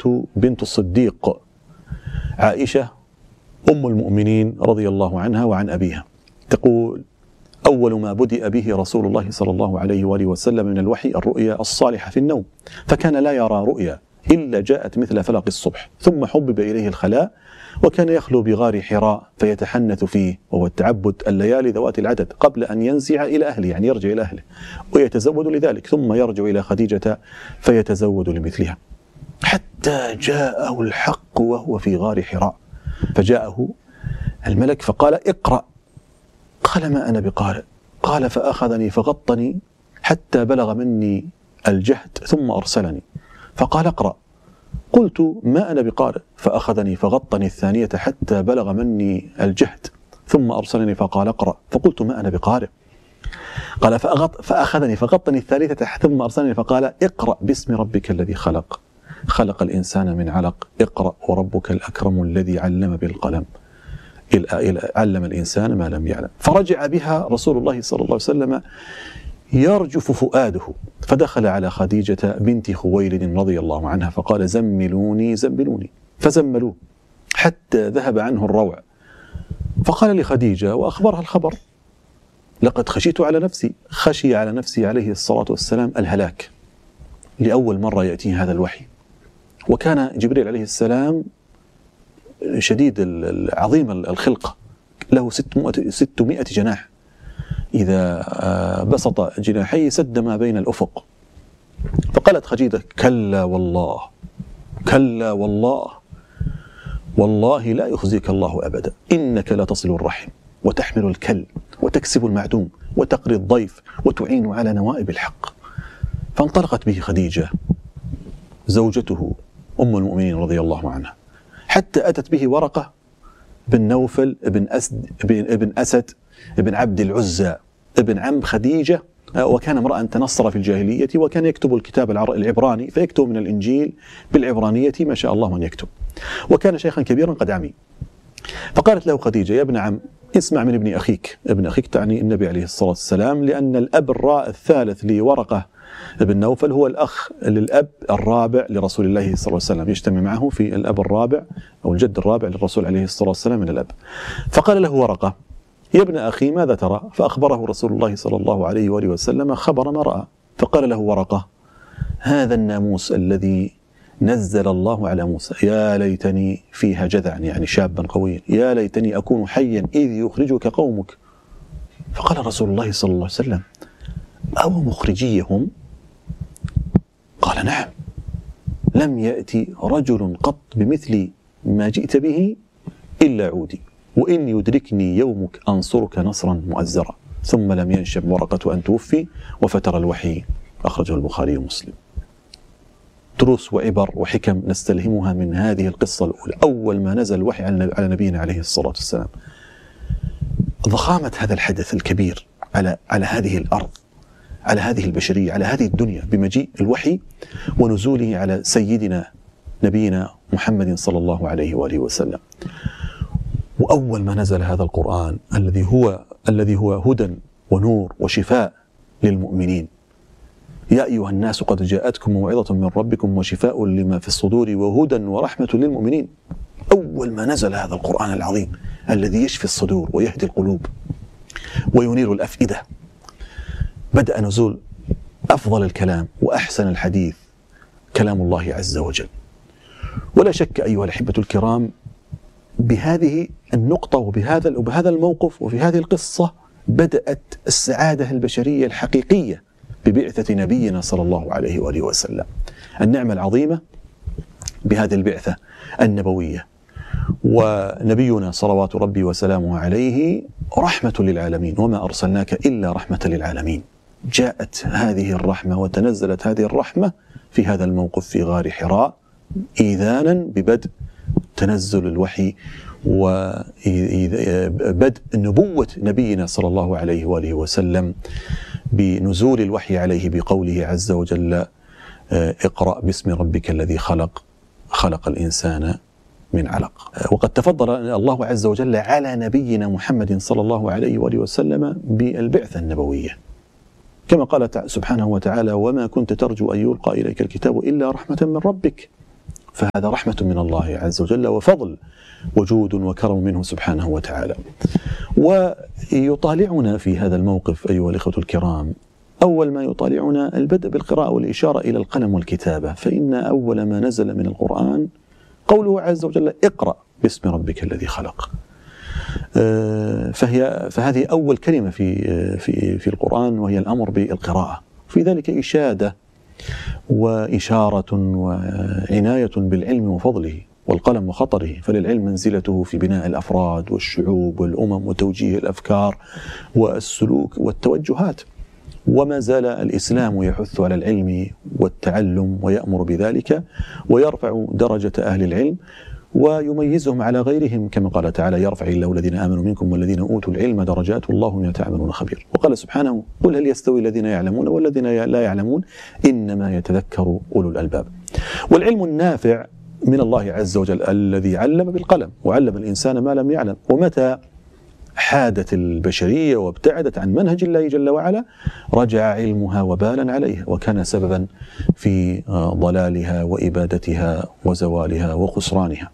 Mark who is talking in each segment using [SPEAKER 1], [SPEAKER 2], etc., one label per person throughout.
[SPEAKER 1] خديجة بنت الصديق عائشة أم المؤمنين رضي الله عنها وعن أبيها، تقول: أول ما بدأ به رسول الله صلى الله عليه وآله وسلم من الوحي الرؤيا الصالحة في النوم، فكان لا يرى رؤيا إلا جاءت مثل فلق الصبح، ثم حبب إليه الخلاء، وكان يخلو بغار حراء فيتحنث فيه، وهو التعبد الليالي ذوات العدد، قبل أن ينزع إلى أهله، يعني يرجع إلى أهله ويتزود لذلك، ثم يرجع إلى خديجة فيتزود لمثلها، حتى جاءه الحق وهو في غار حراء، فجاءه الملك فقال: اقرأ. قال: ما أنا بقارئ. قال: فأخذني فغطني حتى بلغ مني الجهد ثم أرسلني، فقال: اقرأ. قلت: ما أنا بقارئ. فأخذني فغطني الثانية حتى بلغ مني الجهد ثم أرسلني فقال: اقرأ. فقلت: ما أنا بقارئ. قال: فأخذني فغطني الثالثة ثم أرسلني فقال: اقرأ باسم ربك الذي خلق، خلق الإنسان من علق، اقرأ وربك الأكرم الذي علم بالقلم، علم الإنسان ما لم يعلم. فرجع بها رسول الله صلى الله عليه وسلم يرجف فؤاده، فدخل على خديجة بنت خويلد رضي الله عنها فقال: زملوني زملوني، فزملوه حتى ذهب عنه الروع، فقال لخديجة وأخبرها الخبر: لقد خشيت على نفسي. خشي على نفسي عليه الصلاة والسلام الهلاك، لأول مرة يأتيه هذا الوحي، وكان جبريل عليه السلام شديد عظيم الخلقة، له 600 جناح، إذا بسط جناحيه سد ما بين الأفق. فقالت خديجة: كلا والله، كلا والله، والله لا يخزيك الله أبدا، إنك لا تصل الرحم وتحمل الكل وتكسب المعدوم وتقري الضيف وتعين على نوائب الحق. فانطلقت به خديجة زوجته أم المؤمنين رضي الله عنها، حتى أتت به ورقة بن نوفل ابن أسد ابن عبد العزى ابن عم خديجة، وكان امرأ تنصر في الجاهلية، وكان يكتب الكتاب العبراني، فيكتب من الإنجيل بالعبرانية ما شاء الله من يكتب، وكان شيخا كبيرا قد عمي. فقالت له خديجة: يا ابن عم، اسمع من ابن أخيك. ابن أخيك تعني النبي عليه الصلاة والسلام، لأن الأب الراء الثالث لورقة ابن نوفل هو الأخ للأب الرابع لرسول الله صلى الله عليه وسلم، يجتمع معه في الأب الرابع أو الجد الرابع للرسول عليه الصلاة والسلام من الأب. فقال له ورقة: يا ابن أخي ماذا ترى؟ فأخبره رسول الله صلى الله عليه وآله وسلم خبر ما رأى. فقال له ورقة: هذا الناموس الذي نزل الله على موسى، يا ليتني فيها جذعا، يعني شابا قويا، يا ليتني أكون حيا إذ يخرجك قومك. فقال رسول الله صلى الله عليه وسلم: أو مخرجيهم؟ قال: نعم، لم يأتي رجل قط بمثل ما جئت به إلا عودي، وإن يدركني يومك أنصرك نصرا مؤزرا. ثم لم ينشب ورقة أن توفي وفتر الوحي. أخرجه البخاري ومسلم. دروس وعبر وحكم نستلهمها من هذه القصة الأولى، أول ما نزل الوحي على نبينا عليه الصلاة والسلام. ضخامة هذا الحدث الكبير على هذه الأرض، على هذه البشرية، على هذه الدنيا، بمجيء الوحي ونزوله على سيدنا نبينا محمد صلى الله عليه وآله وسلم. وأول ما نزل هذا القرآن الذي هو هدى ونور وشفاء للمؤمنين. يا أيها الناس قد جاءتكم موعظة من ربكم وشفاء لما في الصدور وهدى ورحمة للمؤمنين. أول ما نزل هذا القرآن العظيم الذي يشفي الصدور ويهدي القلوب وينير الأفئدة، بدأ نزول أفضل الكلام وأحسن الحديث كلام الله عز وجل. ولا شك أيها الأحبة الكرام، بهذه النقطة وبهذا الموقف وفي هذه القصة بدأت السعادة البشرية الحقيقية ببعثة نبينا صلى الله عليه وآله وسلم. النعمة العظيمة بهذه البعثة النبوية، ونبينا صلوات ربي وسلامه عليه رحمة للعالمين، وما أرسلناك إلا رحمة للعالمين. جاءت هذه الرحمة وتنزلت هذه الرحمة في هذا الموقف في غار حراء، إيذانا ببدء تنزل الوحي وبدء نبوة نبينا صلى الله عليه وآله وسلم، بنزول الوحي عليه بقوله عز وجل: اقرأ باسم ربك الذي خلق، خلق الإنسان من علق. وقد تفضل الله عز وجل على نبينا محمد صلى الله عليه وآله وسلم بالبعثة النبوية، كما قال سبحانه وتعالى: وما كنت ترجو أن يلقى إليك الكتاب إلا رحمة من ربك فهذا رحمة من الله عز وجل وفضل وجود وكرم منه سبحانه وتعالى. ويطالعنا في هذا الموقف أيها الإخوة الكرام، أول ما يطالعنا البدء بالقراءة والإشارة إلى القلم والكتابة، فإن أول ما نزل من القرآن قوله عز وجل اقرأ باسم ربك الذي خلق. فهذه أول كلمة في القرآن، وهي الأمر بالقراءة. في ذلك إشادة وإشارة وعناية بالعلم وفضله والقلم وخطره، فللعلم منزلته في بناء الأفراد والشعوب والأمم وتوجيه الأفكار والسلوك والتوجهات. وما زال الإسلام يحث على العلم والتعلم ويأمر بذلك ويرفع درجة أهل العلم ويميزهم على غيرهم، كما قال تعالى يرفع الله الذين آمنوا منكم والذين أوتوا العلم درجات والله بما تعملون خبير. وقال سبحانه قل هل يستوي الذين يعلمون والذين لا يعلمون إنما يتذكر أولو الألباب. والعلم النافع من الله عز وجل الذي علم بالقلم وعلم الإنسان ما لم يعلم. ومتى حادت البشرية وابتعدت عن منهج الله جل وعلا رجع علمها وبالا عليها وكان سببا في ضلالها وإبادتها وزوالها وخسرانها.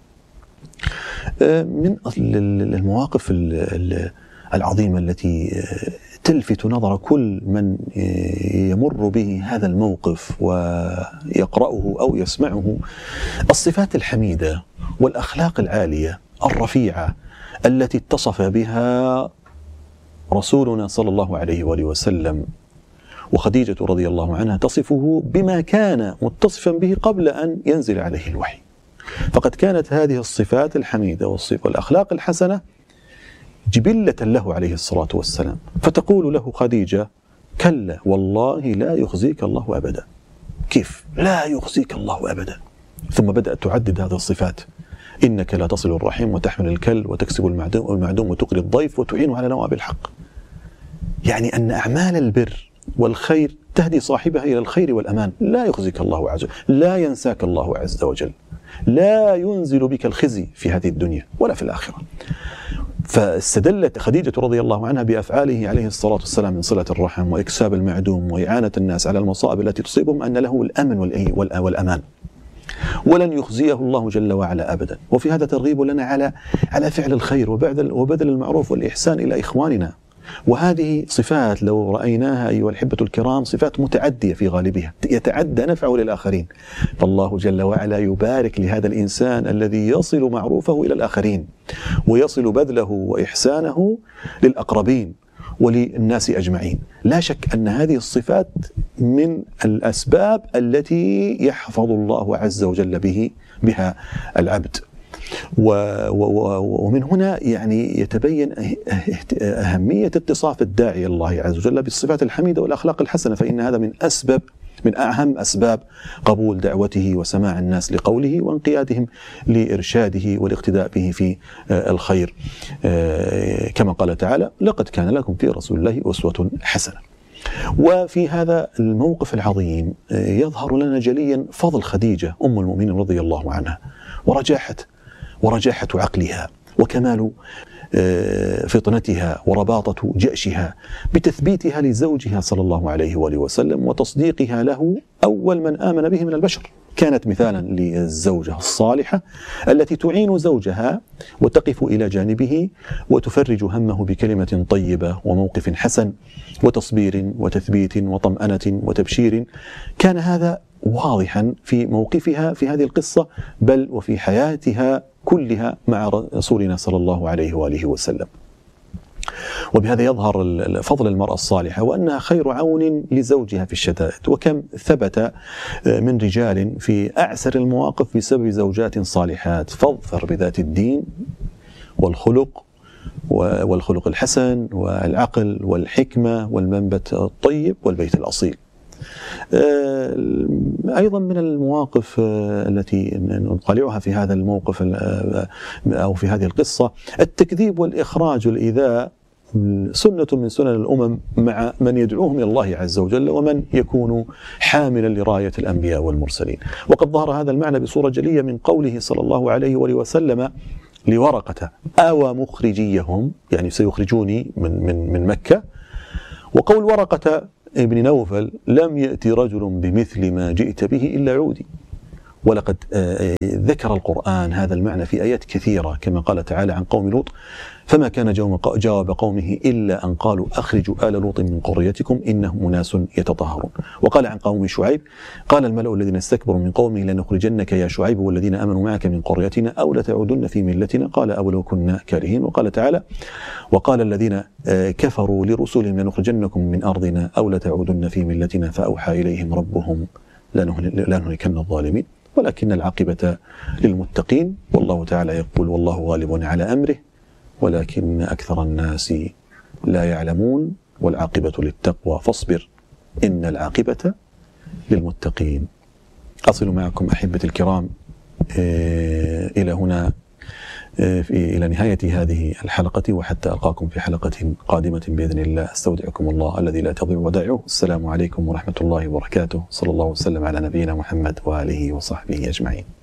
[SPEAKER 1] من المواقف العظيمة التي تلفت نظر كل من يمر به هذا الموقف ويقرأه أو يسمعه الصفات الحميدة والأخلاق العالية الرفيعة التي اتصف بها رسولنا صلى الله عليه وآله وسلم، وخديجة رضي الله عنها تصفه بما كان متصفا به قبل أن ينزل عليه الوحي. فقد كانت هذه الصفات الحميدة والأخلاق الحسنة جبلة له عليه الصلاة والسلام، فتقول له خديجة كلا والله لا يخزيك الله أبدا. كيف لا يخزيك الله أبدا؟ ثم بدأت تعدد هذه الصفات: إنك لا تصل الرحم وتحمل الكل وتكسب المعدوم وتقري الضيف وتعين على نوائب الحق. يعني أن أعمال البر والخير تهدي صاحبها إلى الخير والأمان. لا يخزيك الله عز وجل، لا ينساك الله عز وجل، لا ينزل بك الخزي في هذه الدنيا ولا في الآخرة. فاستدلت خديجة رضي الله عنها بأفعاله عليه الصلاة والسلام من صلة الرحم وإكساب المعدوم وإعانة الناس على المصائب التي تصيبهم أن له الأمن والأمان، ولن يخزيه الله جل وعلا أبدا. وفي هذا ترغيب لنا على فعل الخير وبذل المعروف والإحسان إلى إخواننا. وهذه صفات لو رأيناها أيها الأحبة الكرام صفات متعدية في غالبها، يتعدى نفعه للآخرين. فالله جل وعلا يبارك لهذا الإنسان الذي يصل معروفه إلى الآخرين ويصل بذله وإحسانه للأقربين وللناس أجمعين. لا شك أن هذه الصفات من الأسباب التي يحفظ الله عز وجل بها العبد. ومن هنا يعني يتبين أهمية اتصاف الداعي الله عز وجل بالصفات الحميدة والأخلاق الحسنة، فإن هذا من أهم أسباب قبول دعوته وسماع الناس لقوله وانقيادهم لإرشاده والاقتداء به في الخير، كما قال تعالى لقد كان لكم في رسول الله أسوة حسنة. وفي هذا الموقف العظيم يظهر لنا جليا فضل خديجة أم المؤمنين رضي الله عنها ورجاحة عقلها وكمال فطنتها ورباطة جأشها بتثبيتها لزوجها صلى الله عليه وآله وسلم وتصديقها له أول من آمن به من البشر. كانت مثالا للزوجة الصالحة التي تعين زوجها وتقف إلى جانبه وتفرج همه بكلمة طيبة وموقف حسن وتصبير وتثبيت وطمأنة وتبشير. كان هذا واضحا في موقفها في هذه القصة بل وفي حياتها كلها مع رسولنا صلى الله عليه وآله وسلم. وبهذا يظهر فضل المرأة الصالحة وأنها خير عون لزوجها في الشدائد. وكم ثبت من رجال في أعسر المواقف بسبب زوجات صالحات. فاظفر بذات الدين والخلق الحسن والعقل والحكمة والمنبت الطيب والبيت الأصيل. أيضا من المواقف التي نطالعها في هذا الموقف أو في هذه القصة التكذيب والإخراج والإيذاء سنة من سنن الأمم مع من يدعوهم إلى الله عز وجل ومن يكون حاملا لراية الأنبياء والمرسلين. وقد ظهر هذا المعنى بصورة جلية من قوله صلى الله عليه وآله وسلم لورقة أو مخرجيهم، يعني سيخرجوني من مكة. وقول ورقة ابن نوفل لم يأتي رجل بمثل ما جئت به إلا عودي. ولقد ذكر القرآن هذا المعنى في آيات كثيرة، كما قال تعالى عن قوم لوط: فما كان جواب قومه إلا أن قالوا أخرجوا آل لوط من قريتكم إنهم أناس يتطهرون. وقال عن قوم شعيب: قال الملأ الذين استكبروا من قومه لنخرجنك يا شعيب والذين آمنوا معك من قريتنا أو لتعودن في ملتنا قال أولو كنا كارهين. وقال تعالى: وقال الذين كفروا لرسلهم لنخرجنكم من أرضنا أو لتعودن في ملتنا فأوحى إليهم ربهم لا نهلكن الظالمين ولكن العاقبة للمتقين. والله تعالى يقول: والله غالب على أمره ولكن أكثر الناس لا يعلمون والعاقبة للتقوى فاصبر إن العاقبة للمتقين. أصل معكم أحبتي الكرام إلى هنا إلى نهاية هذه الحلقة، وحتى ألقاكم في حلقة قادمة بإذن الله. أستودعكم الله الذي لا تضيع ودائعه. السلام عليكم ورحمة الله وبركاته. صلى الله وسلم على نبينا محمد وآله وصحبه أجمعين.